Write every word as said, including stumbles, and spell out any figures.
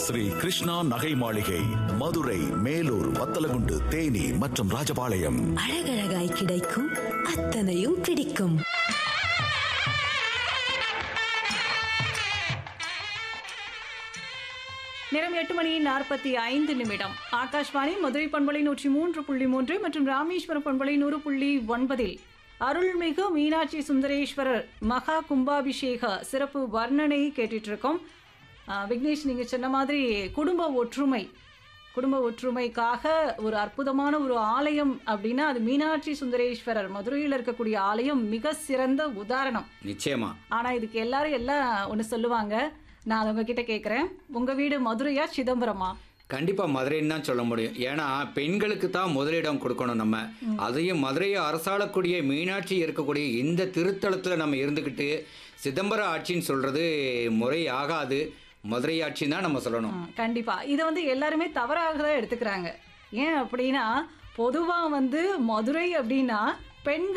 ஸ்ரீ கிருஷ்ணா நகை மாளிகை, மதுரை, மேலூர், வத்தலகுண்டு, தேனி மற்றும் ராஜபாளையம். அழகழகாய் கிடைக்கும், அத்தனையும் பிடிக்கும். நேரம் எட்டு மணி நாற்பத்தி ஐந்து நிமிடம். ஆகாஷ்வாணி மதுரை பண்பலை நூற்றி மூன்று புள்ளி மூன்று மற்றும் ராமேஸ்வரம் பண்பலை நூறு புள்ளி ஒன்பதில் அருள்மிகு மீனாட்சி சுந்தரேஸ்வரர் மகா கும்பாபிஷேக சிறப்பு வர்ணனை கேட்டுட்டு இருக்கோம். விக்னேஷ், நீங்கள் சொன்ன மாதிரி குடும்ப ஒற்றுமை குடும்ப ஒற்றுமைக்காக ஒரு அற்புதமான ஒரு ஆலயம் அப்படின்னா அது மீனாட்சி சுந்தரேஸ்வரர் மதுரையில் இருக்கக்கூடிய ஆலயம் மிக சிறந்த உதாரணம். நிச்சயமா. ஆனால் இதுக்கு எல்லாரும் எல்லாம் ஒன்று சொல்லுவாங்க. நான் அதை உங்ககிட்ட கேட்குறேன், உங்கள் வீடு மதுரையா சிதம்பரமா? கண்டிப்பாக மதுரைன்னு தான் சொல்ல முடியும். ஏன்னா பெண்களுக்கு தான் முதலிடம் கொடுக்கணும் நம்ம. அதையும் மதுரையை அரசாளக்கூடிய மீனாட்சி இருக்கக்கூடிய இந்த திருத்தலத்தில் நம்ம இருந்துக்கிட்டு சிதம்பர ஆட்சின்னு சொல்கிறது முறை ஆகாது. மதுரை ஆட்சின்னு தான் நம்ம சொல்லணும். கண்டிப்பாக இதை வந்து எல்லாருமே தவறாக தான் எடுத்துக்கிறாங்க. ஏன் அப்படின்னா பொதுவாக வந்து மதுரை அப்படின்னா பெண்கள்